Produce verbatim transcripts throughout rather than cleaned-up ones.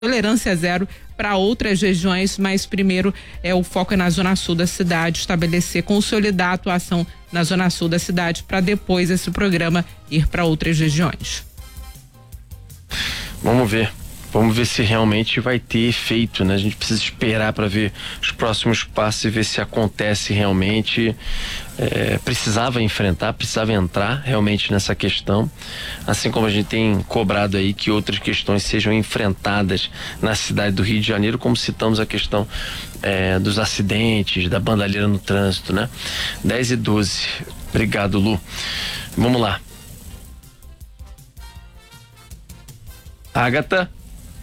tolerância zero para outras regiões, mas primeiro é o foco é na zona sul da cidade, estabelecer, consolidar a atuação na zona sul da cidade para depois esse programa ir para outras regiões. Vamos ver. Vamos ver se realmente vai ter efeito, né? A gente precisa esperar para ver os próximos passos e ver se acontece realmente. É, precisava enfrentar, precisava entrar realmente nessa questão, assim como a gente tem cobrado aí que outras questões sejam enfrentadas na cidade do Rio de Janeiro, como citamos a questão é, dos acidentes, da bandalheira no trânsito, né? dez e doze. Obrigado, Lu. Vamos lá. Ágata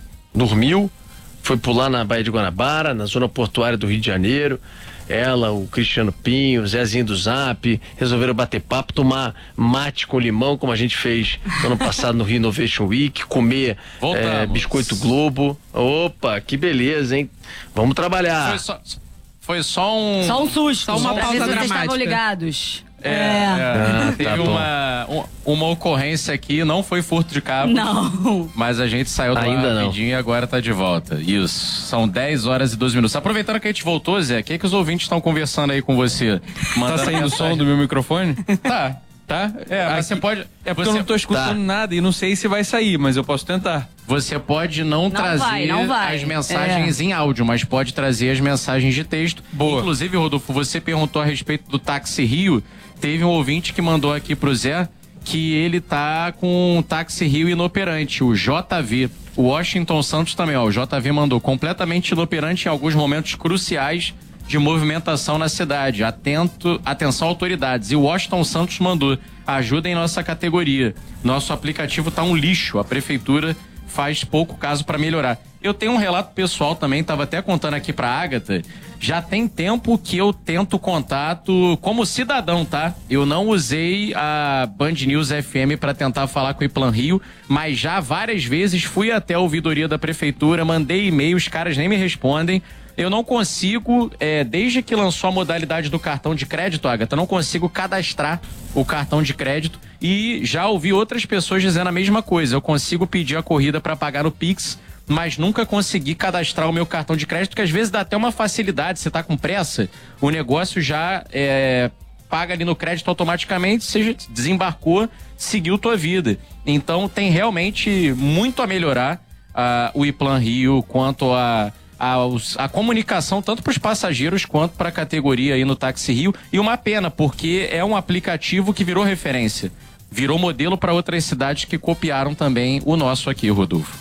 dormiu, foi pular na Baía de Guanabara, na zona portuária do Rio de Janeiro. Ela, o Cristiano Pinho, o Zezinho do Zap, resolveram bater papo, tomar mate com limão, como a gente fez ano passado no Rio Innovation Week, comer é, biscoito Globo. Opa, que beleza, hein? Vamos trabalhar. Foi só, foi só um... Só um susto, só uma pausa dramática. Vocês estavam ligados. É, é. é. Ah, Teve tá uma, um, uma ocorrência aqui, não foi furto de cabos. Não. Mas a gente saiu do Ainda ar rapidinho e agora tá de volta. Isso. São dez horas e doze minutos. Aproveitando que a gente voltou, Zé, o que, é que os ouvintes estão conversando aí com você? Tá saindo o som do meu microfone? Tá. Tá? É, mas você pode. É porque você, eu não tô escutando tá. nada e não sei se vai sair, mas eu posso tentar. Você pode não, Não trazer vai, não vai. as mensagens é. em áudio, mas pode trazer as mensagens de texto. Boa. Inclusive, Rodolfo, você perguntou a respeito do Táxi Rio. Teve um ouvinte que mandou aqui pro Zé que ele tá com um Táxi Rio inoperante, o J V. O Washington Santos também, ó. O J V mandou completamente inoperante em alguns momentos cruciais de movimentação na cidade. Atento, atenção autoridades. E o Washington Santos mandou: ajuda em nossa categoria. Nosso aplicativo tá um lixo. A prefeitura faz pouco caso para melhorar. Eu tenho um relato pessoal também, tava até contando aqui pra Ágata. Já tem tempo que eu tento contato como cidadão, tá? Eu não usei a Band News F M para tentar falar com o Iplan Rio, mas já várias vezes fui até a ouvidoria da prefeitura, mandei e-mail, os caras nem me respondem. Eu não consigo, é, desde que lançou a modalidade do cartão de crédito, Agatha, não consigo cadastrar o cartão de crédito e já ouvi outras pessoas dizendo a mesma coisa. Eu consigo pedir a corrida para pagar no Pix, mas nunca consegui cadastrar o meu cartão de crédito, que às vezes dá até uma facilidade. Você tá com pressa, o negócio já é, paga ali no crédito automaticamente, você desembarcou, seguiu tua vida. Então tem realmente muito a melhorar uh, o Iplan Rio quanto a A, a comunicação tanto para os passageiros quanto para a categoria aí no Táxi Rio. E uma pena, porque é um aplicativo que virou referência, virou modelo para outras cidades que copiaram também o nosso aqui, Rodolfo.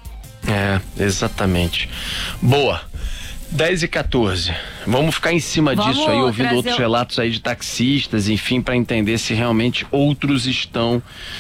É, exatamente. Boa. dez e quatorze. Vamos ficar em cima Vamos disso aí, ouvindo trazer outros o... relatos aí de taxistas, enfim, para entender se realmente outros estão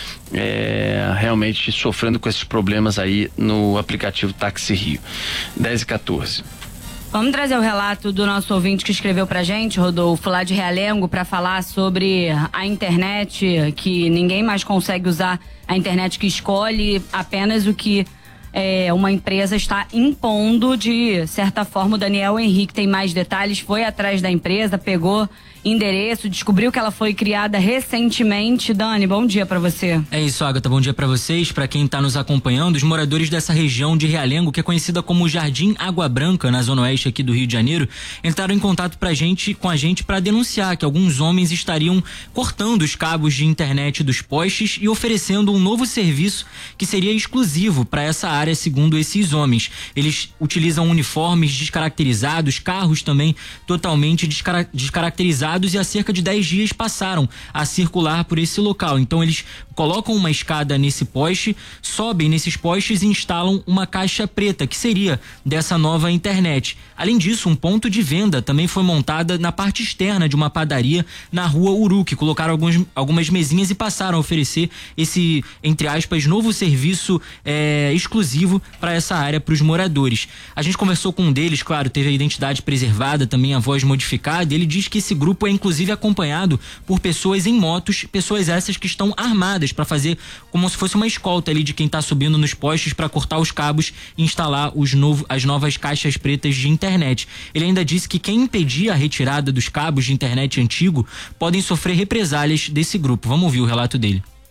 é, realmente sofrendo com esses problemas aí no aplicativo Táxi Rio. dez e quatorze. Vamos trazer o relato do nosso ouvinte que escreveu pra gente, Rodolfo, lá de Realengo, para falar sobre a internet, que ninguém mais consegue usar a internet, que escolhe apenas o que é, uma empresa está impondo. De certa forma, o Daniel Henrique tem mais detalhes, foi atrás da empresa, pegou endereço, descobriu que ela foi criada recentemente. Dani, bom dia pra você. É isso, Agatha, bom dia pra vocês, pra quem tá nos acompanhando. Os moradores dessa região de Realengo, que é conhecida como Jardim Água Branca, na zona oeste aqui do Rio de Janeiro, entraram em contato pra gente, com a gente para denunciar que alguns homens estariam cortando os cabos de internet dos postes e oferecendo um novo serviço que seria exclusivo para essa área, segundo esses homens. Eles utilizam uniformes descaracterizados, carros também totalmente descara- descaracterizados, e há cerca de dez dias passaram a circular por esse local. Então eles colocam uma escada nesse poste, sobem nesses postes e instalam uma caixa preta, que seria dessa nova internet. Além disso, um ponto de venda também foi montada na parte externa de uma padaria na rua Uru, que colocaram alguns, algumas mesinhas e passaram a oferecer esse, entre aspas, novo serviço é, exclusivo para essa área, para os moradores. A gente conversou com um deles, claro, teve a identidade preservada, também a voz modificada, e ele diz que esse grupo é inclusive acompanhado por pessoas em motos, pessoas essas que estão armadas para fazer como se fosse uma escolta ali de quem está subindo nos postes para cortar os cabos e instalar os novo, as novas caixas pretas de internet. Ele ainda disse que quem impedir a retirada dos cabos de internet antigo podem sofrer represálias desse grupo. Vamos ouvir o relato dele.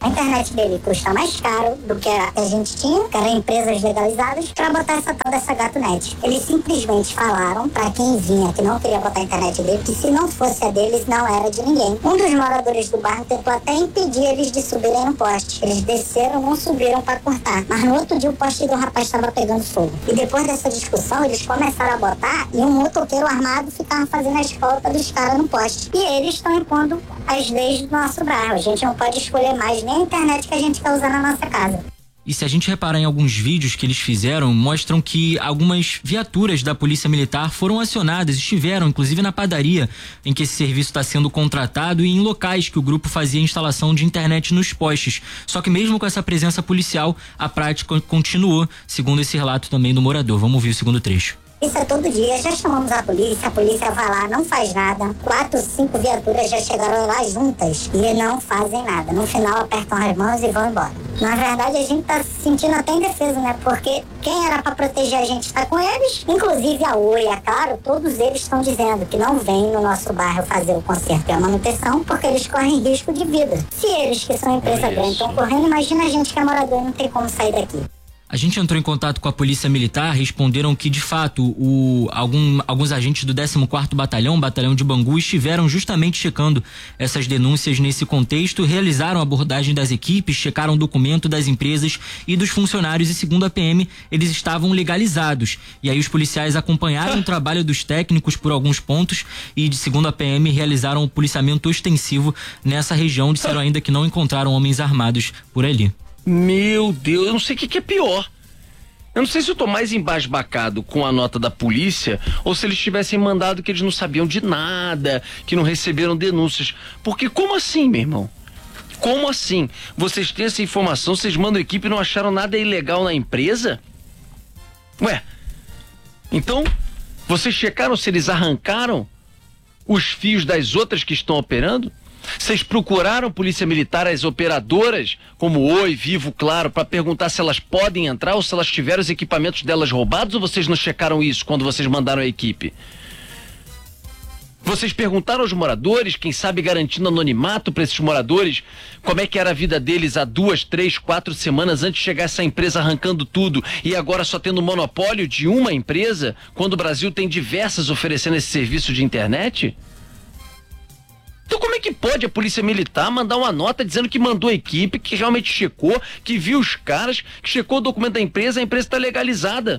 A internet dele custa mais caro do que a, a gente tinha, que eram empresas legalizadas, para botar essa tal dessa GatoNet. Eles simplesmente falaram para quem vinha que não queria botar a internet dele, que se não fosse a deles, não era de ninguém. Um dos moradores do bairro tentou até impedir eles de subirem no poste. Eles desceram, não subiram para cortar. Mas no outro dia o poste do rapaz estava pegando fogo. E depois dessa discussão, eles começaram a botar e um motoqueiro armado ficava fazendo a escolta dos caras no poste. E eles estão impondo as leis do nosso bairro. A gente não pode escolher mais nem a internet que a gente quer usar na nossa casa. E se a gente reparar em alguns vídeos que eles fizeram, mostram que algumas viaturas da Polícia Militar foram acionadas, estiveram inclusive na padaria em que esse serviço está sendo contratado e em locais que o grupo fazia instalação de internet nos postes. Só que mesmo com essa presença policial, a prática continuou, segundo esse relato também do morador. Vamos ouvir o segundo trecho. Isso é todo dia, já chamamos a polícia, a polícia vai lá, não faz nada. Quatro, cinco viaturas já chegaram lá juntas e não fazem nada. No final apertam as mãos e vão embora. Na verdade a gente tá se sentindo até indefeso, né? Porque quem era para proteger a gente está com eles. Inclusive a Oi, é claro, todos eles estão dizendo que não vêm no nosso bairro fazer o conserto e a manutenção porque eles correm risco de vida. Se eles, que são empresa grande, estão correndo, imagina a gente que é morador e não tem como sair daqui. A gente entrou em contato com a Polícia Militar, responderam que, de fato, o, algum, alguns agentes do décimo quarto Batalhão, Batalhão de Bangu, estiveram justamente checando essas denúncias nesse contexto, realizaram a abordagem das equipes, checaram o documento das empresas e dos funcionários e, segundo a P M, eles estavam legalizados. E aí os policiais acompanharam o trabalho dos técnicos por alguns pontos e, de segundo a P M, realizaram o policiamento ostensivo nessa região. Disseram ainda que não encontraram homens armados por ali. Meu Deus, eu não sei o que, que é pior. Eu não sei se eu tô mais embasbacado com a nota da polícia ou se eles tivessem mandado que eles não sabiam de nada, que não receberam denúncias. Porque como assim, meu irmão? Como assim? Vocês têm essa informação, vocês mandam a equipe e não acharam nada ilegal na empresa? Ué, então vocês checaram se eles arrancaram os fios das outras que estão operando? Vocês procuraram Polícia Militar, as operadoras, como Oi, Vivo, Claro, para perguntar se elas podem entrar ou se elas tiveram os equipamentos delas roubados, ou vocês não checaram isso quando vocês mandaram a equipe? Vocês perguntaram aos moradores, quem sabe garantindo anonimato para esses moradores, como é que era a vida deles há duas, três, quatro semanas antes de chegar essa empresa arrancando tudo e agora só tendo monopólio de uma empresa, quando o Brasil tem diversas oferecendo esse serviço de internet? Então como é que pode a Polícia Militar mandar uma nota dizendo que mandou a equipe, que realmente checou, que viu os caras, que checou o documento da empresa, a empresa está legalizada?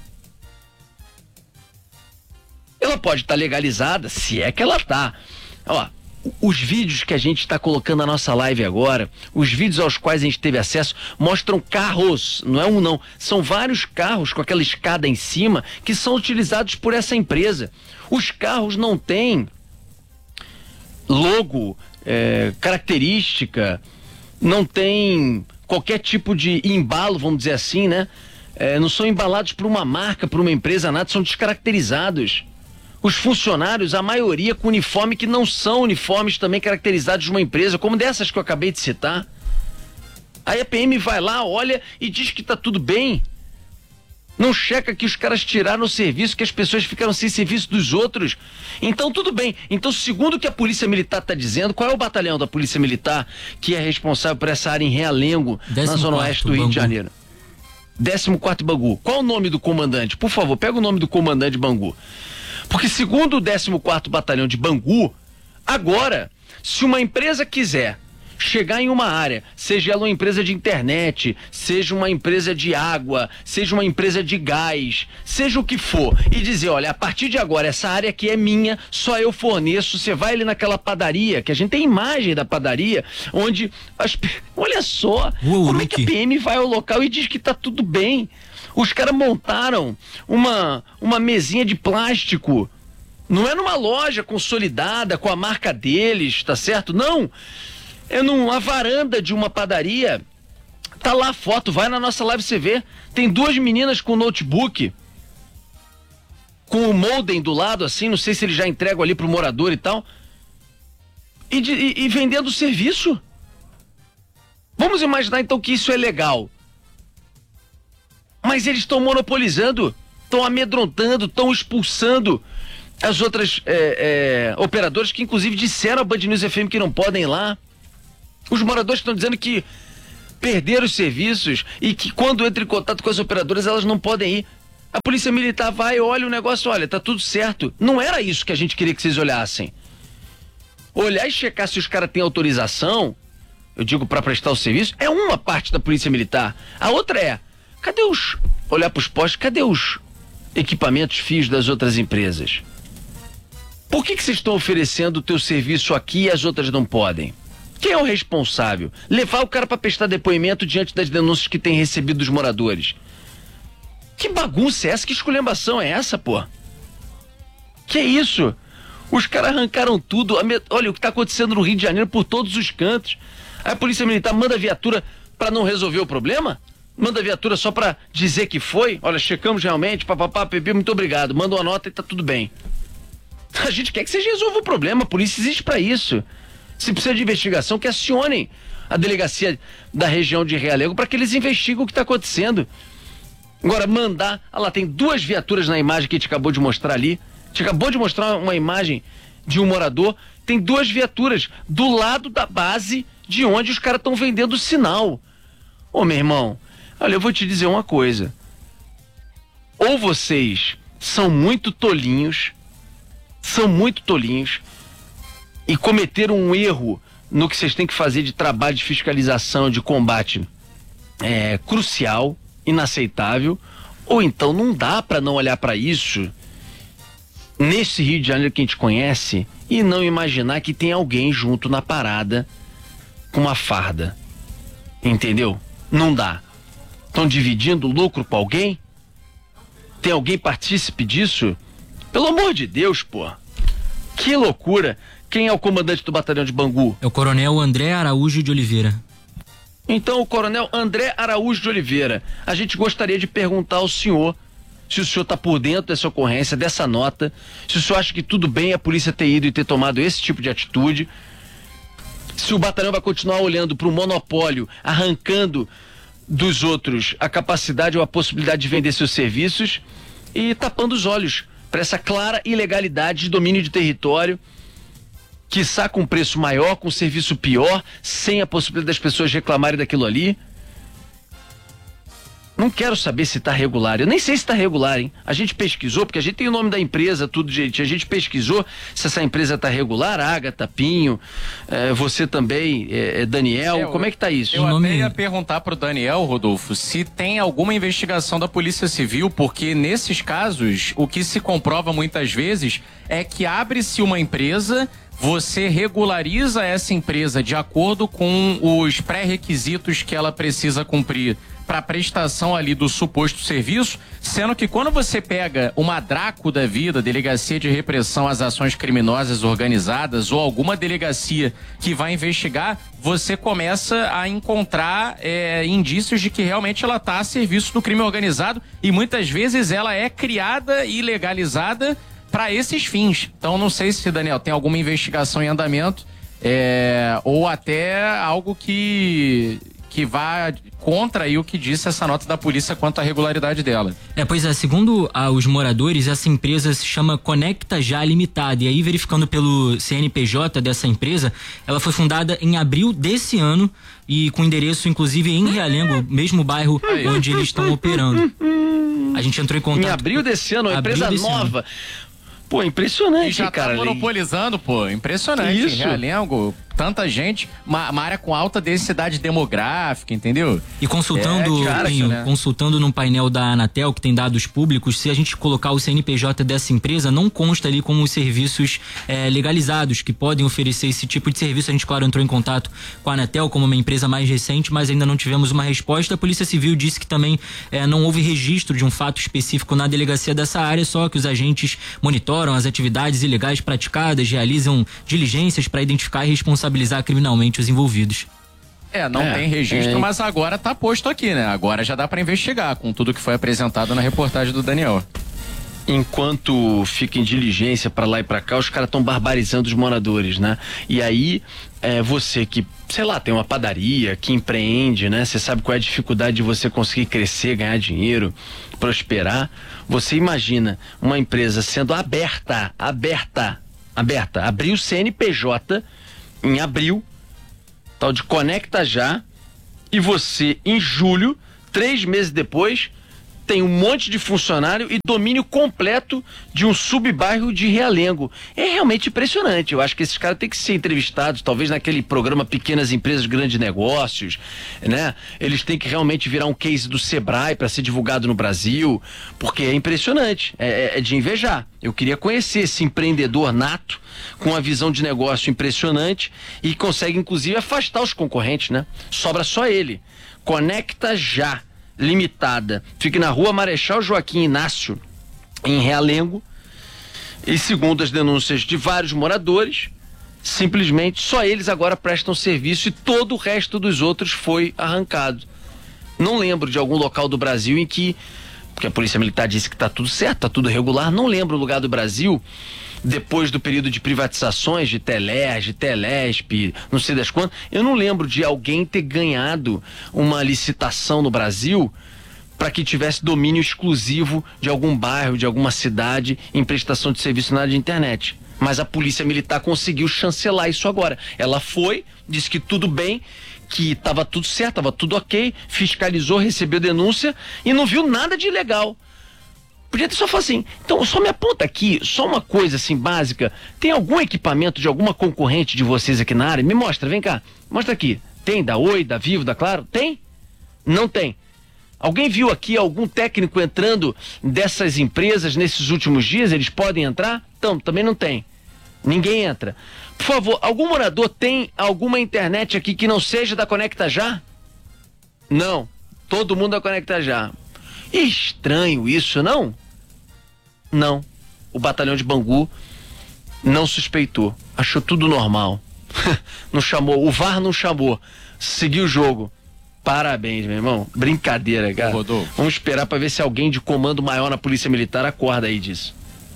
Ela pode estar tá legalizada, se é que ela tá. Ó, os vídeos que a gente está colocando na nossa live agora, os vídeos aos quais a gente teve acesso, mostram carros, não é um não, são vários carros com aquela escada em cima que são utilizados por essa empresa. Os carros não têm logo, é, característica, não tem qualquer tipo de embalo, vamos dizer assim, né? É, não são embalados por uma marca, por uma empresa, nada, são descaracterizados. Os funcionários, a maioria com uniforme que não são uniformes também caracterizados de uma empresa, como dessas que eu acabei de citar. Aí a P M vai lá, olha e diz que tá tudo bem. Não checa que os caras tiraram o serviço, que as pessoas ficaram sem serviço dos outros. Então tudo bem. Então, segundo o que a Polícia Militar está dizendo, qual é o batalhão da Polícia Militar que é responsável por essa área em Realengo, na zona oeste do Rio de Janeiro? décimo quarto Bangu. Qual o nome do comandante? Por favor, pega o nome do comandante de Bangu. Porque segundo o décimo quarto Batalhão de Bangu, agora, se uma empresa quiser chegar em uma área, seja ela uma empresa de internet, seja uma empresa de água, seja uma empresa de gás, seja o que for, e dizer, olha, a partir de agora essa área aqui é minha, só eu forneço, você vai ali naquela padaria, que a gente tem imagem da padaria, onde as, olha só, Uou, como é que a P M vai ao local e diz que tá tudo bem. Os caras montaram uma, uma mesinha de plástico, não é numa loja consolidada com a marca deles, tá certo? Não, é numa varanda de uma padaria. Tá lá a foto, vai na nossa live você vê. Tem duas meninas com notebook, com o modem do lado assim, não sei se eles já entregam ali pro morador e tal. E, de, e, e vendendo serviço. Vamos imaginar então que isso é legal. Mas eles estão monopolizando, estão amedrontando, estão expulsando as outras é, é, operadoras que inclusive disseram a Band News F M que não podem ir lá. Os moradores estão dizendo que perderam os serviços e que quando entra em contato com as operadoras elas não podem ir. A polícia militar vai, olha o negócio, olha, tá tudo certo. Não era isso que a gente queria que vocês olhassem. Olhar e checar se os caras têm autorização, eu digo para prestar o serviço, é uma parte da polícia militar. A outra é, cadê os, olhar para os postos, cadê os equipamentos fios das outras empresas? Por que que vocês estão oferecendo o teu serviço aqui e as outras não podem? Quem é o responsável? Levar o cara para prestar depoimento diante das denúncias que tem recebido dos moradores. Que bagunça é essa? Que esculhambação é essa, pô? Que é isso? Os caras arrancaram tudo. Olha o que está acontecendo no Rio de Janeiro por todos os cantos. Aí a polícia militar manda viatura para não resolver o problema? Manda viatura só para dizer que foi? Olha, checamos realmente, papapá, bebê, muito obrigado. Manda uma nota e tá tudo bem. A gente quer que vocês resolvam o problema. A polícia existe para isso. Se precisa de investigação, que acionem a delegacia da região de Realengo para que eles investiguem o que está acontecendo. Agora, mandar... Ah lá, tem duas viaturas na imagem que a gente acabou de mostrar ali. A gente acabou de mostrar uma imagem de um morador. Tem duas viaturas do lado da base de onde os caras estão vendendo sinal. Ô, meu irmão, olha, eu vou te dizer uma coisa. Ou vocês são muito tolinhos, são muito tolinhos, e cometeram um erro no que vocês têm que fazer de trabalho de fiscalização, de combate é, crucial, inaceitável, ou então não dá para não olhar para isso nesse Rio de Janeiro que a gente conhece e não imaginar que tem alguém junto na parada com uma farda, entendeu? Não dá. Estão dividindo lucro com alguém? Tem alguém partícipe disso? Pelo amor de Deus, pô, que loucura. Quem é o comandante do batalhão de Bangu? É o coronel André Araújo de Oliveira. Então, o coronel André Araújo de Oliveira, a gente gostaria de perguntar ao senhor se o senhor está por dentro dessa ocorrência, dessa nota, se o senhor acha que tudo bem a polícia ter ido e ter tomado esse tipo de atitude, se o batalhão vai continuar olhando para o monopólio, arrancando dos outros a capacidade ou a possibilidade de vender seus serviços e tapando os olhos para essa clara ilegalidade de domínio de território, quiçá com preço maior, com serviço pior, sem a possibilidade das pessoas reclamarem daquilo ali. Não quero saber se está regular, eu nem sei se está regular, hein? A gente pesquisou, porque a gente tem o nome da empresa, tudo direitinho, a gente pesquisou se essa empresa está regular, Agatha, Pinho, é, você também, é, Daniel, é, como é que tá isso? Eu até ia perguntar pro Daniel, Rodolfo, se tem alguma investigação da Polícia Civil, porque nesses casos, o que se comprova muitas vezes é que abre-se uma empresa, você regulariza essa empresa de acordo com os pré-requisitos que ela precisa cumprir para a prestação ali do suposto serviço, sendo que quando você pega uma DRACO da vida, Delegacia de Repressão às Ações Criminosas Organizadas, ou alguma delegacia que vai investigar, você começa a encontrar é, indícios de que realmente ela está a serviço do crime organizado e muitas vezes ela é criada e legalizada para esses fins. Então não sei se, Daniel, tem alguma investigação em andamento é, ou até algo que... que vá contra aí o que disse essa nota da polícia quanto à regularidade dela. É, pois é, segundo ah, os moradores, essa empresa se chama Conecta Já Limitada, e aí verificando pelo C N P J dessa empresa, ela foi fundada em abril desse ano e com endereço inclusive em Realengo, mesmo bairro onde eles estão operando. A gente entrou em contato... Em abril desse ano, uma empresa nova... Ano. Pô, impressionante, e já cara. Tá monopolizando, pô, impressionante. Isso. Em Realengo, tanta gente, uma, uma área com alta densidade demográfica, entendeu? E consultando, é, cara, Pinho, né? consultando no painel da Anatel, que tem dados públicos, se a gente colocar o C N P J dessa empresa, não consta ali como os serviços é, legalizados, que podem oferecer esse tipo de serviço. A gente, claro, entrou em contato com a Anatel como uma empresa mais recente, mas ainda não tivemos uma resposta. A Polícia Civil disse que também é, não houve registro de um fato específico na delegacia dessa área, só que os agentes monitoram as atividades ilegais praticadas, realizam diligências para identificar e responsabilizar criminalmente os envolvidos. É, não é, tem registro, é... mas agora tá posto aqui, né? Agora já dá para investigar com tudo que foi apresentado na reportagem do Daniel. Enquanto fica em diligência para lá e para cá, os caras estão barbarizando os moradores, né? E aí, é, você que, sei lá, tem uma padaria, que empreende, né? Você sabe qual é a dificuldade de você conseguir crescer, ganhar dinheiro, prosperar. Você imagina uma empresa sendo aberta, aberta, aberta, abriu o C N P J em abril, tal de Conecta Já, e você, em julho, três meses depois, tem um monte de funcionário e domínio completo de um subbairro de Realengo. É realmente impressionante. Eu acho que esses caras têm que ser entrevistados, talvez naquele programa Pequenas Empresas, Grandes Negócios, né? Eles têm que realmente virar um case do Sebrae para ser divulgado no Brasil, porque é impressionante, é, é de invejar. Eu queria conhecer esse empreendedor nato, com uma visão de negócio impressionante e consegue inclusive afastar os concorrentes, né? Sobra só ele. Conecta Já Limitada, fica na rua Marechal Joaquim Inácio, em Realengo, e segundo as denúncias de vários moradores, simplesmente só eles agora prestam serviço e todo o resto dos outros foi arrancado. Não lembro de algum local do Brasil em que, porque a Polícia Militar disse que está tudo certo, está tudo regular, não lembro o lugar do Brasil, depois do período de privatizações, de Telerge, de Telesp, não sei das quantas, eu não lembro de alguém ter ganhado uma licitação no Brasil para que tivesse domínio exclusivo de algum bairro, de alguma cidade em prestação de serviço na área de internet. Mas a Polícia Militar conseguiu chancelar isso agora. Ela foi, disse que tudo bem, que estava tudo certo, estava tudo ok, fiscalizou, recebeu denúncia e não viu nada de ilegal. Podia ter só falado assim, então só me aponta aqui, só uma coisa assim básica, tem algum equipamento de alguma concorrente de vocês aqui na área? Me mostra, vem cá, mostra aqui. Tem da Oi, da Vivo, da Claro? Tem? Não tem. Alguém viu aqui algum técnico entrando dessas empresas nesses últimos dias? Eles podem entrar? Então, também não tem. Ninguém entra. Por favor, algum morador tem alguma internet aqui que não seja da Conecta Já? Não. Todo mundo da Conecta Já. Estranho isso, não? Não. O batalhão de Bangu não suspeitou. Achou tudo normal. Não chamou. O V A R não chamou. Seguiu o jogo. Parabéns, meu irmão. Brincadeira, cara. Rodolfo. Vamos esperar para ver se alguém de comando maior na Polícia Militar acorda aí disso.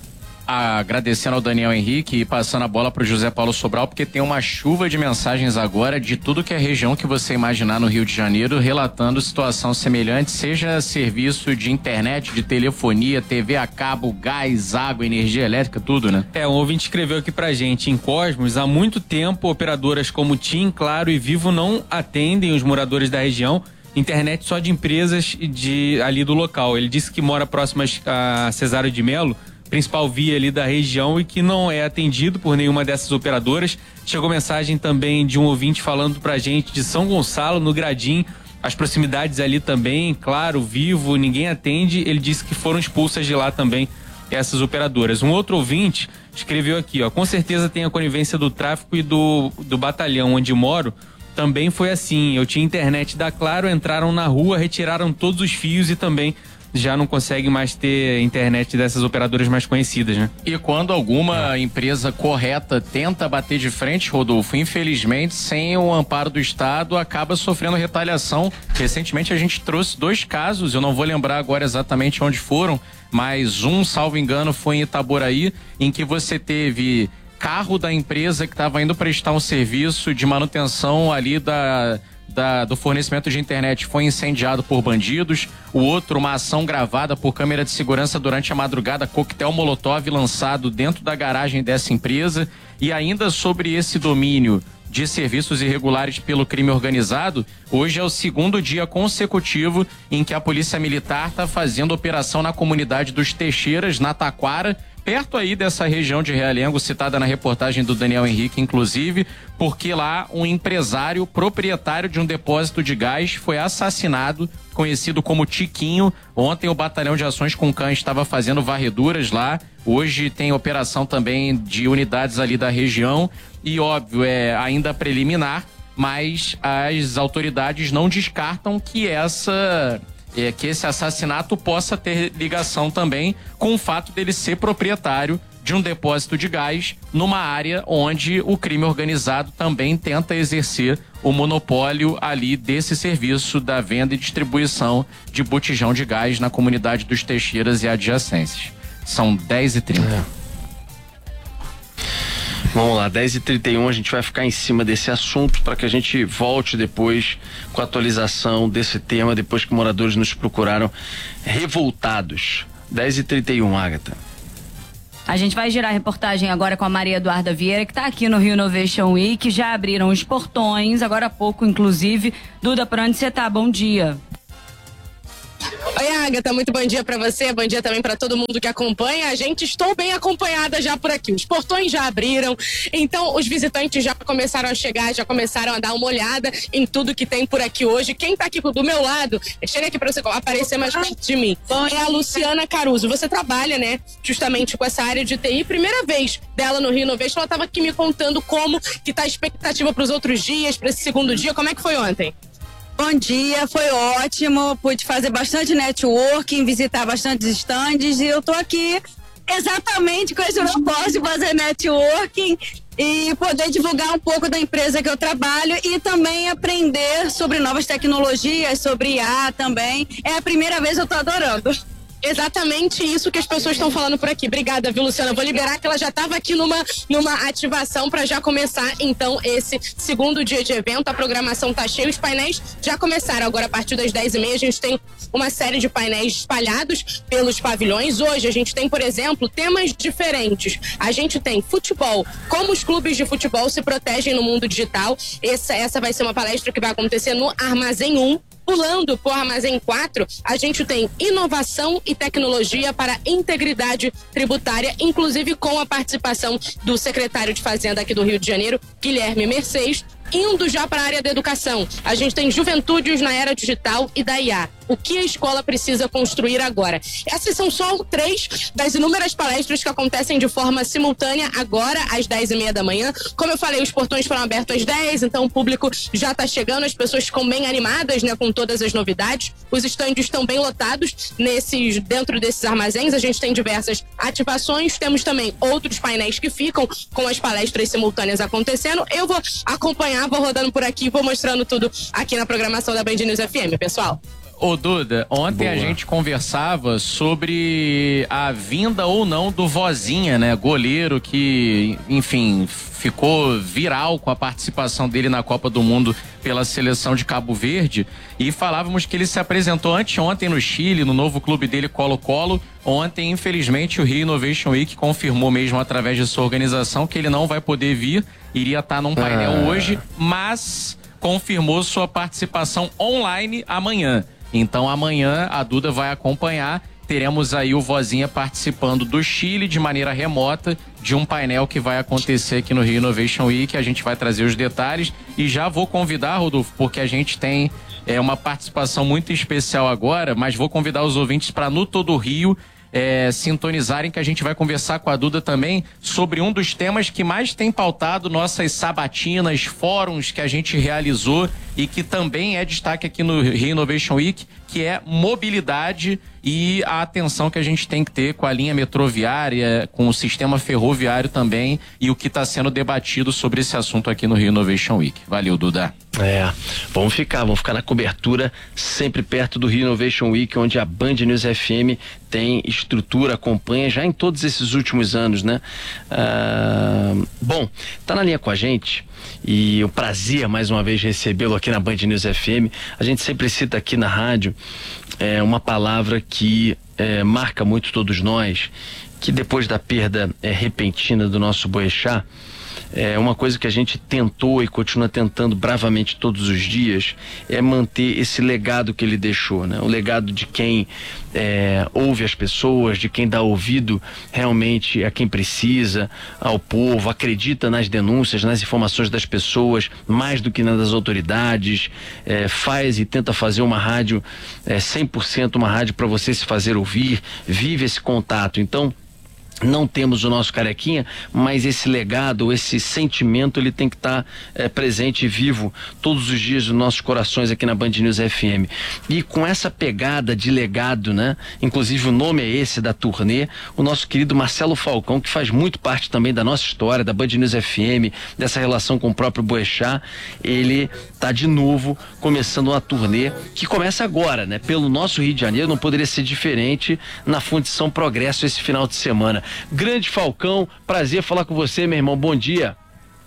Agradecendo ao Daniel Henrique e passando a bola para o José Paulo Sobral, porque tem uma chuva de mensagens agora de tudo que é região que você imaginar no Rio de Janeiro, relatando situação semelhante, seja serviço de internet, de telefonia, T V a cabo, gás, água, energia elétrica, tudo, né? É, um ouvinte escreveu aqui pra gente, em Cosmos, há muito tempo operadoras como TIM, Claro e Vivo não atendem os moradores da região, internet só de empresas de, ali do local. Ele disse que mora próximo a Cesário de Melo, principal via ali da região, e que não é atendido por nenhuma dessas operadoras. Chegou mensagem também de um ouvinte falando pra gente de São Gonçalo, no Gradim, as proximidades ali também, Claro, Vivo, ninguém atende. Ele disse que foram expulsas de lá também essas operadoras. Um outro ouvinte escreveu aqui, ó, com certeza tem a conivência do tráfico e do, do batalhão onde moro, também foi assim, eu tinha internet da Claro, entraram na rua, retiraram todos os fios e também já não consegue mais ter internet dessas operadoras mais conhecidas, né? E quando alguma empresa correta tenta bater de frente, Rodolfo, infelizmente, sem o amparo do Estado, acaba sofrendo retaliação. Recentemente a gente trouxe dois casos, eu não vou lembrar agora exatamente onde foram, mas um, salvo engano, foi em Itaboraí, em que você teve carro da empresa que estava indo prestar um serviço de manutenção ali da... Da, do fornecimento de internet foi incendiado por bandidos. O outro, uma ação gravada por câmera de segurança durante a madrugada, coquetel molotov lançado dentro da garagem dessa empresa. E ainda sobre esse domínio de serviços irregulares pelo crime organizado, hoje é o segundo dia consecutivo em que a Polícia Militar está fazendo operação na comunidade dos Teixeiras, na Taquara, perto aí dessa região de Realengo, citada na reportagem do Daniel Henrique, inclusive, porque lá um empresário proprietário de um depósito de gás foi assassinado, conhecido como Tiquinho. Ontem o Batalhão de Ações com Cães estava fazendo varreduras lá, hoje tem operação também de unidades ali da região e, óbvio, é ainda preliminar, mas as autoridades não descartam que essa... É que esse assassinato possa ter ligação também com o fato dele ser proprietário de um depósito de gás numa área onde o crime organizado também tenta exercer o monopólio ali desse serviço da venda e distribuição de botijão de gás na comunidade dos Teixeiras e adjacências. São dez e trinta. É. Vamos lá, dez e trinta e um, a gente vai ficar em cima desse assunto para que a gente volte depois com a atualização desse tema, depois que moradores nos procuraram revoltados. dez e trinta e um, Agatha. A gente vai girar a reportagem agora com a Maria Eduarda Vieira, que está aqui no Rio Innovation Week. Já abriram os portões, agora há pouco, inclusive. Duda, por onde você tá? Bom dia. Oi, Agatha, muito bom dia para você, bom dia também para todo mundo que acompanha a gente. Estou bem acompanhada já por aqui, os portões já abriram, então os visitantes já começaram a chegar, já começaram a dar uma olhada em tudo que tem por aqui hoje. Quem tá aqui do meu lado, chega aqui para você aparecer mais perto de mim, é a Luciana Caruso. Você trabalha, né, justamente com essa área de T I, primeira vez dela no Rio Innovation. Ela estava aqui me contando como que tá a expectativa para os outros dias, para esse segundo dia. Como é que foi ontem? Bom dia, foi ótimo, pude fazer bastante networking, visitar bastantes estandes e eu tô aqui exatamente com esse propósito de fazer networking e poder divulgar um pouco da empresa que eu trabalho e também aprender sobre novas tecnologias, sobre I A também. É a primeira vez, eu tô adorando. Exatamente isso que as pessoas estão falando por aqui. Obrigada, viu, Luciana? Vou liberar que ela já estava aqui numa, numa ativação para já começar, então, esse segundo dia de evento. A programação tá cheia, os painéis já começaram. Agora, a partir das dez e meia, a gente tem uma série de painéis espalhados pelos pavilhões. Hoje, a gente tem, por exemplo, temas diferentes. A gente tem futebol, como os clubes de futebol se protegem no mundo digital. Essa, essa vai ser uma palestra que vai acontecer no Armazém um. Pulando por Armazém quatro, a gente tem inovação e tecnologia para integridade tributária, inclusive com a participação do secretário de Fazenda aqui do Rio de Janeiro, Guilherme Mercedes. Indo já para a área da educação, a gente tem Juventudes na Era Digital e da I A. O que a escola precisa construir agora? Essas são só três das inúmeras palestras que acontecem de forma simultânea agora às dez e meia da manhã. Como eu falei, os portões foram abertos às dez, então o público já está chegando, as pessoas ficam bem animadas, né, com todas as novidades. Os estandes estão bem lotados nesses, dentro desses armazéns. A gente tem diversas ativações, temos também outros painéis que ficam com as palestras simultâneas acontecendo. Eu vou acompanhar, vou rodando por aqui, vou mostrando tudo aqui na programação da Band News F M, pessoal. Ô Duda, ontem Boa. a gente conversava sobre a vinda ou não do Vozinha, né? Goleiro que, enfim, ficou viral com a participação dele na Copa do Mundo pela seleção de Cabo Verde. E falávamos que ele se apresentou anteontem no Chile, no novo clube dele, Colo-Colo. Ontem, infelizmente, o Rio Innovation Week confirmou mesmo através de sua organização que ele não vai poder vir. Iria estar num painel ah. hoje, mas confirmou sua participação online amanhã. Então amanhã a Duda vai acompanhar, teremos aí o Vozinha participando do Chile de maneira remota de um painel que vai acontecer aqui no Rio Innovation Week. A gente vai trazer os detalhes e já vou convidar, Rodolfo, porque a gente tem é, uma participação muito especial agora, mas vou convidar os ouvintes para no Todo Rio É, sintonizarem, que a gente vai conversar com a Duda também sobre um dos temas que mais tem pautado nossas sabatinas, fóruns que a gente realizou e que também é destaque aqui no Rio Innovation Week, que é mobilidade e a atenção que a gente tem que ter com a linha metroviária, com o sistema ferroviário também, e o que está sendo debatido sobre esse assunto aqui no Rio Innovation Week. Valeu, Duda. É, vamos ficar, vamos ficar na cobertura, sempre perto do Rio Innovation Week, onde a Band News F M tem estrutura, acompanha já em todos esses últimos anos, né? Ah, bom, tá na linha com a gente e o prazer mais uma vez recebê-lo aqui na Band News F M. A gente sempre cita aqui na rádio é, uma palavra que é, marca muito todos nós, que depois da perda é, repentina do nosso Boechat, é uma coisa que a gente tentou e continua tentando bravamente todos os dias, é manter esse legado que ele deixou, né? O legado de quem é, ouve as pessoas, de quem dá ouvido realmente a quem precisa, ao povo, acredita nas denúncias, nas informações das pessoas, mais do que nas das autoridades, é, faz e tenta fazer uma rádio é, cem por cento uma rádio para você se fazer ouvir, vive esse contato. Então, não temos o nosso Carequinha, mas esse legado, esse sentimento, ele tem que estar tá, é, presente e vivo todos os dias dos nossos corações aqui na Band News F M. E com essa pegada de legado, né? Inclusive o nome é esse da turnê, o nosso querido Marcelo Falcão, que faz muito parte também da nossa história, da Band News F M, dessa relação com o próprio Boechat, ele tá de novo começando uma turnê que começa agora, né? Pelo nosso Rio de Janeiro, não poderia ser diferente na Fundição Progresso esse final de semana. Grande Falcão, prazer falar com você, meu irmão, bom dia.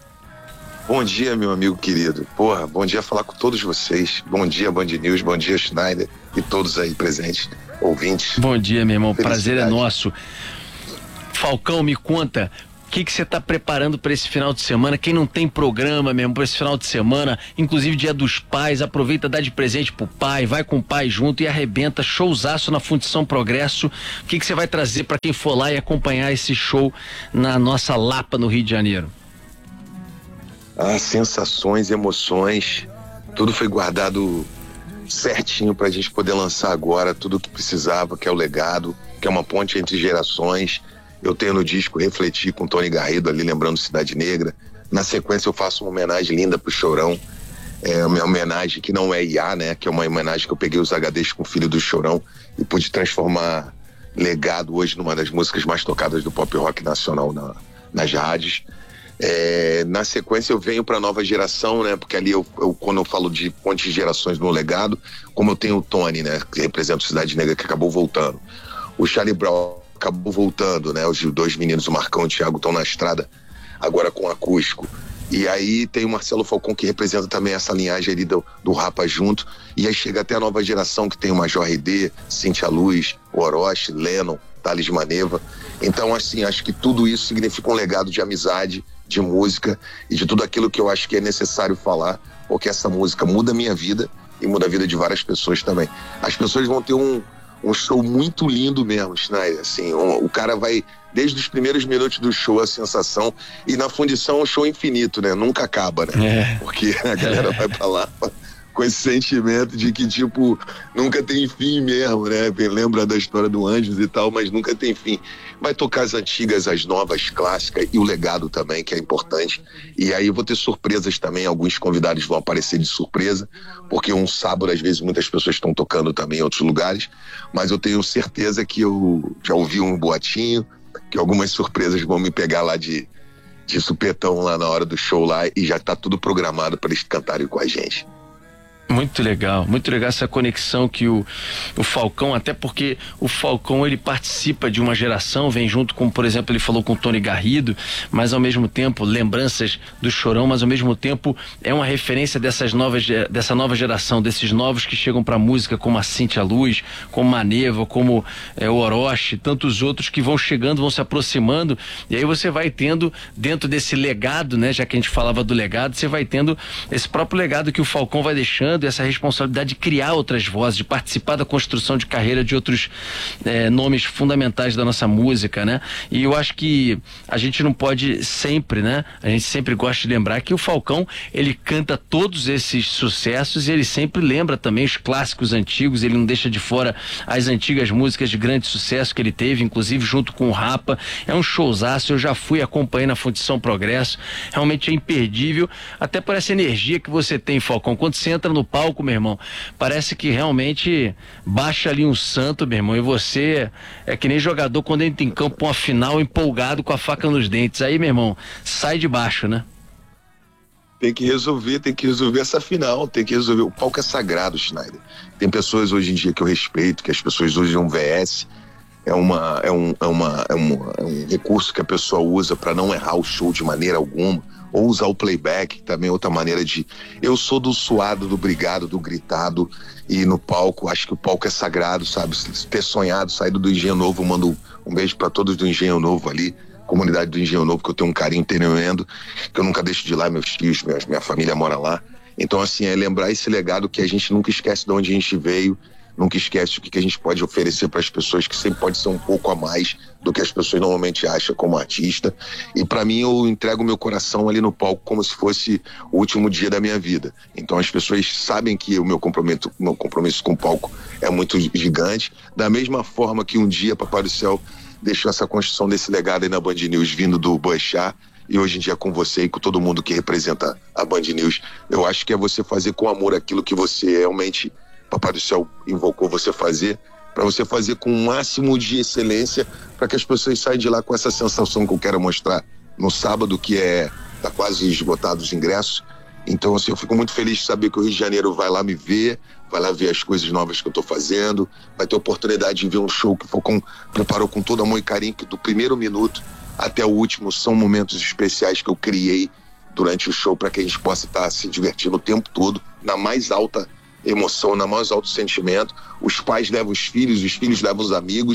Bom dia, meu amigo querido. Porra, bom dia falar com todos vocês. Bom dia, Band News, bom dia, Schneider e todos aí presentes, ouvintes. Bom dia, meu irmão, prazer é nosso. Falcão, me conta, o que que você está preparando para esse final de semana? Quem não tem programa mesmo para esse final de semana, inclusive Dia dos Pais, aproveita, dá de presente pro pai, vai com o pai junto e arrebenta, showzaço na Fundição Progresso. O que que você vai trazer para quem for lá e acompanhar esse show na nossa Lapa, no Rio de Janeiro? Ah, sensações, emoções, tudo foi guardado certinho pra gente poder lançar agora tudo o que precisava, que é o legado, que é uma ponte entre gerações. Eu tenho no disco Refletir com Tony Garrido ali, lembrando Cidade Negra. Na sequência eu faço uma homenagem linda pro Chorão, é uma homenagem que não é I A, né, que é uma homenagem que eu peguei os H Ds com o filho do Chorão e pude transformar legado hoje numa das músicas mais tocadas do pop rock nacional na, nas rádios. É, na sequência eu venho pra nova geração, né, porque ali eu, eu, quando eu falo de ponte de gerações no legado, como eu tenho o Tony, né, que representa o Cidade Negra, que acabou voltando, o Charlie Brown acabou voltando, né, os dois meninos, o Marcão e o Thiago, estão na estrada agora com acústico, e aí tem o Marcelo Falcão, que representa também essa linhagem ali do, do Rapa junto, e aí chega até a nova geração, que tem o Major R D, Cintia Luz, Orochi, Lennon, Thales Maneva. Então, assim, acho que tudo isso significa um legado de amizade, de música e de tudo aquilo que eu acho que é necessário falar, porque essa música muda a minha vida e muda a vida de várias pessoas também. As pessoas vão ter um, um show muito lindo mesmo, Schneider, assim, um, o cara vai, desde os primeiros minutos do show, a sensação, e na Fundição é um show infinito, né, nunca acaba, né, é. Porque a galera vai pra lá com esse sentimento de que, tipo, nunca tem fim mesmo, né? Lembra da história do Anjos e tal, mas nunca tem fim. Vai tocar as antigas, as novas, clássicas e o legado também, que é importante. E aí eu vou ter surpresas também, alguns convidados vão aparecer de surpresa, porque um sábado, às vezes, muitas pessoas estão tocando também em outros lugares, mas eu tenho certeza que eu já ouvi um boatinho, que algumas surpresas vão me pegar lá de, de supetão lá na hora do show lá, e já tá tudo programado para eles cantarem com a gente. Muito legal, muito legal essa conexão que o, o Falcão, até porque o Falcão, ele participa de uma geração, vem junto com, por exemplo, ele falou com o Tony Garrido, mas ao mesmo tempo, lembranças do Chorão, mas ao mesmo tempo é uma referência dessas novas, dessa nova geração, desses novos que chegam pra música, como a Cintia Luz, como Maneva, como é, o Orochi, tantos outros que vão chegando, vão se aproximando, e aí você vai tendo, dentro desse legado, né, já que a gente falava do legado, você vai tendo esse próprio legado que o Falcão vai deixando, essa responsabilidade de criar outras vozes, de participar da construção de carreira de outros é, nomes fundamentais da nossa música, né? E eu acho que a gente não pode sempre, né? A gente sempre gosta de lembrar que o Falcão, ele canta todos esses sucessos e ele sempre lembra também os clássicos antigos, ele não deixa de fora as antigas músicas de grande sucesso que ele teve, inclusive junto com o Rapa. É um showzaço, eu já fui, acompanhei na Fundição Progresso, realmente é imperdível, até por essa energia que você tem, Falcão, quando você entra no palco, meu irmão, parece que realmente baixa ali um santo, meu irmão, e você é que nem jogador quando entra em campo uma final empolgado com a faca nos dentes, aí, meu irmão, sai de baixo, né? Tem que resolver, tem que resolver essa final, tem que resolver, o palco é sagrado, Schneider. Tem pessoas hoje em dia que eu respeito, que as pessoas usam V S, é, uma, é, um, é, uma, é, uma, é um recurso que a pessoa usa para não errar o show de maneira alguma, ou usar o playback, também é outra maneira de... Eu sou do suado, do brigado, do gritado, e no palco, acho que o palco é sagrado, sabe? Ter sonhado, saído do Engenho Novo, mando um beijo para todos do Engenho Novo ali, comunidade do Engenho Novo, que eu tenho um carinho tremendo, que eu nunca deixo de ir lá, meus tios, minha, minha família mora lá. Então, assim, é lembrar esse legado que a gente nunca esquece de onde a gente veio, nunca esquece o que, que a gente pode oferecer para as pessoas, que sempre pode ser um pouco a mais do que as pessoas normalmente acham como artista. E para mim, eu entrego meu coração ali no palco como se fosse o último dia da minha vida. Então as pessoas sabem que o meu compromisso, meu compromisso com o palco é muito gigante. Da mesma forma que um dia Papai do Céu deixou essa construção desse legado aí na Band News, vindo do Boechat, e hoje em dia com você e com todo mundo que representa a Band News. Eu acho que é você fazer com amor aquilo que você realmente, Papai do Céu invocou você fazer, para você fazer com o máximo de excelência, para que as pessoas saiam de lá com essa sensação que eu quero mostrar no sábado, que é, tá quase esgotado os ingressos. Então, assim, eu fico muito feliz de saber que o Rio de Janeiro vai lá me ver, vai lá ver as coisas novas que eu tô fazendo, vai ter oportunidade de ver um show que o Falcão preparou com todo amor e carinho, que do primeiro minuto até o último são momentos especiais que eu criei durante o show, para que a gente possa estar se divertindo o tempo todo, na mais alta emoção, na mais alto sentimento. Os pais levam os filhos, os filhos levam os amigos,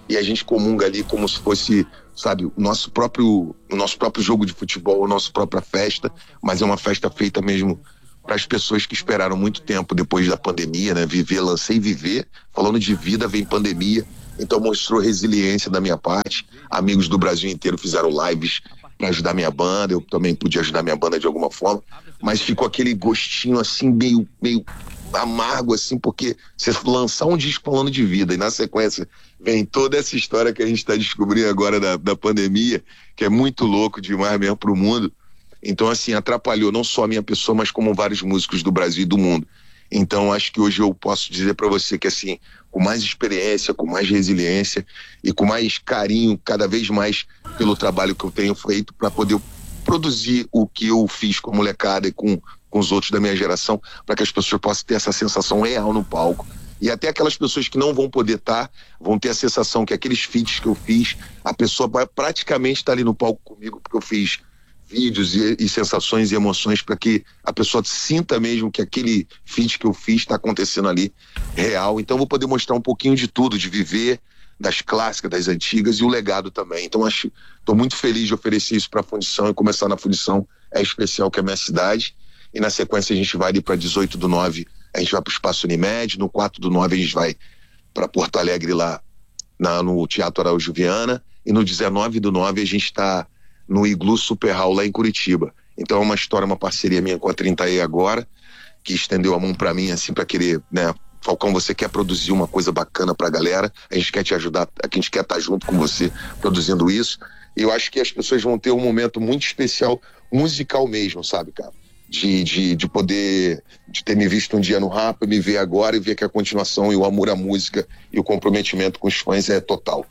e a gente comunga ali como se fosse, sabe, o nosso próprio, o nosso próprio jogo de futebol, a nossa própria festa, mas é uma festa feita mesmo para as pessoas que esperaram muito tempo depois da pandemia, né? Viver, lancei Viver, falando de vida, vem pandemia, então mostrou resiliência da minha parte. Amigos do Brasil inteiro fizeram lives para ajudar minha banda, eu também podia ajudar minha banda de alguma forma, mas ficou aquele gostinho assim meio, meio amargo assim, porque você lançar um disco falando de vida e na sequência vem toda essa história que a gente está descobrindo agora da, da pandemia, que é muito louco demais mesmo pro mundo. Então, assim, atrapalhou não só a minha pessoa, mas como vários músicos do Brasil e do mundo. Então, acho que hoje eu posso dizer para você que, assim, com mais experiência, com mais resiliência e com mais carinho, cada vez mais pelo trabalho que eu tenho feito para poder produzir o que eu fiz com a molecada e com, com os outros da minha geração, para que as pessoas possam ter essa sensação real no palco. E até aquelas pessoas que não vão poder estar, vão ter a sensação que aqueles feats que eu fiz, a pessoa vai praticamente estar ali no palco comigo, porque eu fiz vídeos e, e sensações e emoções para que a pessoa sinta mesmo que aquele feat que eu fiz está acontecendo ali real. Então eu vou poder mostrar um pouquinho de tudo, de Viver, das clássicas, das antigas e o legado também. Então acho, estou muito feliz de oferecer isso para a Fundição e começar na Fundição é especial, que é a minha cidade, e na sequência a gente vai ali para dezoito do nove, a gente vai para o Espaço Unimed, no quatro do nove a gente vai para Porto Alegre lá na, no Teatro Araújo Viana, e no dezenove do nove a gente está no Iglu Super Hall lá em Curitiba. Então é uma história, uma parceria minha com a trinta E agora, que estendeu a mão para mim assim para querer, né, Falcão, você quer produzir uma coisa bacana pra galera, a gente quer te ajudar, a gente quer estar junto com você produzindo isso, e eu acho que as pessoas vão ter um momento muito especial, musical mesmo, sabe, cara? De, de, de poder, de ter me visto um dia no Rapa, me ver agora e ver que a continuação e o amor à música e o comprometimento com os fãs é total.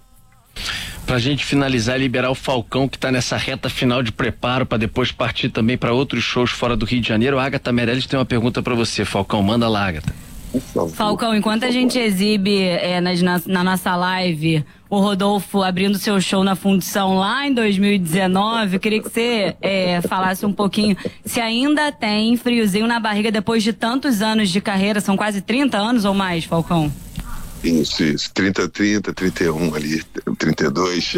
Pra gente finalizar e liberar o Falcão, que tá nessa reta final de preparo para depois partir também para outros shows fora do Rio de Janeiro, a Agatha Meirelles tem uma pergunta para você, Falcão, manda lá, Agatha. Falcão, enquanto a gente exibe é, nas, na, na nossa live o Rodolfo abrindo seu show na Fundição lá em dois mil e dezenove, eu queria que você é, falasse um pouquinho se ainda tem friozinho na barriga depois de tantos anos de carreira, são quase trinta anos ou mais, Falcão? Isso, isso, trinta, trinta, trinta e um ali, trinta e dois,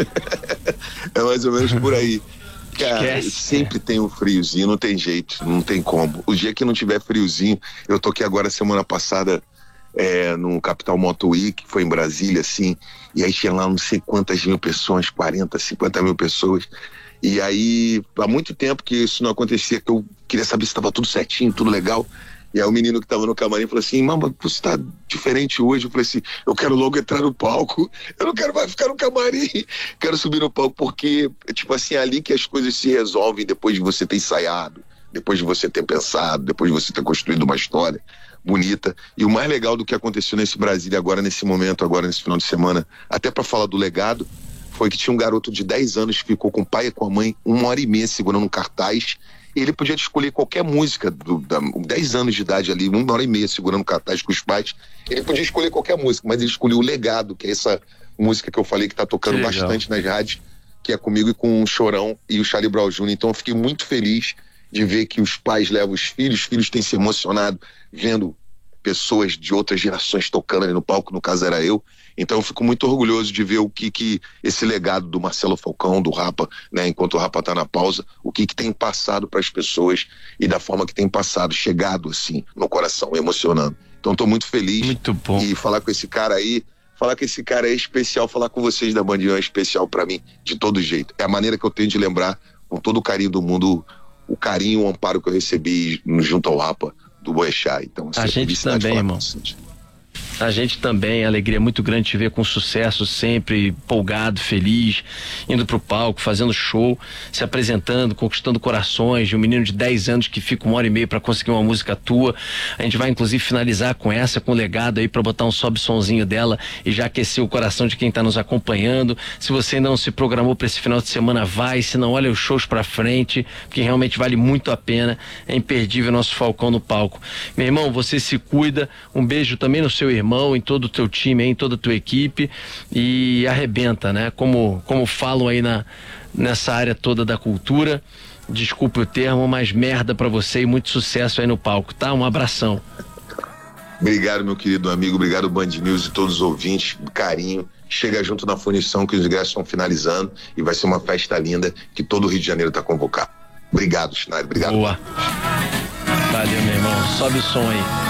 é mais ou menos por aí. Cara, Esquece. sempre tem um friozinho, não tem jeito, não tem como. O dia que não tiver friozinho, eu toquei agora semana passada é, no Capital Moto Week, que foi em Brasília, assim, e aí tinha lá não sei quantas mil pessoas, quarenta, cinquenta mil pessoas, e aí há muito tempo que isso não acontecia, que eu queria saber se estava tudo certinho, tudo legal. E aí o menino que tava no camarim falou assim, mama, você tá diferente hoje. Eu falei assim, eu quero logo entrar no palco, eu não quero mais ficar no camarim, quero subir no palco, porque, tipo assim, é ali que as coisas se resolvem depois de você ter ensaiado, depois de você ter pensado, depois de você ter construído uma história bonita. E o mais legal do que aconteceu nesse Brasília agora, nesse momento, agora nesse final de semana, até para falar do legado, foi que tinha um garoto de dez anos que ficou com o pai e com a mãe uma hora e meia segurando um cartaz. Ele podia escolher qualquer música, do, da, dez anos de idade ali, uma hora e meia segurando cartaz com os pais, ele podia escolher qualquer música, mas ele escolheu o Legado, que é essa música que eu falei que tá tocando bastante nas rádios, que é comigo e com o Chorão e o Charlie Brown Júnior Então eu fiquei muito feliz de ver que os pais levam os filhos, os filhos têm se emocionado vendo pessoas de outras gerações tocando ali no palco, no caso era eu. Então eu fico muito orgulhoso de ver o que, que esse legado do Marcelo Falcão, do Rapa, né, enquanto o Rapa tá na pausa, o que que tem passado para as pessoas e da forma que tem passado, chegado assim no coração, emocionando. Então tô muito feliz. Muito bom. E falar com esse cara aí, falar que esse cara é especial, falar com vocês da Bandinha é especial para mim, de todo jeito. É a maneira que eu tenho de lembrar, com todo o carinho do mundo, o carinho, o amparo que eu recebi junto ao Rapa do Boechat. Então, a gente também, irmão. A gente também, alegria muito grande te ver com sucesso, sempre empolgado, feliz, indo pro palco, fazendo show, se apresentando, conquistando corações, de um menino de dez anos que fica uma hora e meia para conseguir uma música tua. A gente vai inclusive finalizar com essa, com o legado aí, para botar um sobe-sonzinho dela e já aquecer o coração de quem tá nos acompanhando. Se você não se programou para esse final de semana, vai, se não, olha os shows pra frente, porque realmente vale muito a pena, é imperdível nosso Falcão no palco. Meu irmão, você se cuida, um beijo também no seu irmão, em todo o teu time, em toda a tua equipe, e arrebenta, né? Como, como falam aí na, nessa área toda da cultura, desculpe o termo, mas merda pra você e muito sucesso aí no palco, tá? Um abração. Obrigado, meu querido amigo, obrigado Band News e todos os ouvintes, carinho. Chega junto na funição que os ingressos estão finalizando e vai ser uma festa linda que todo o Rio de Janeiro está convocado. Obrigado, Schneider, obrigado. Boa. Valeu, meu irmão. Sobe o som aí.